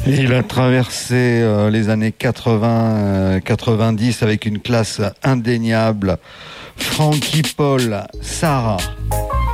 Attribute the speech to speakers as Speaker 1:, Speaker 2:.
Speaker 1: Il a traversé les années 80, 90 avec une classe indéniable. Frankie Paul, Sarah.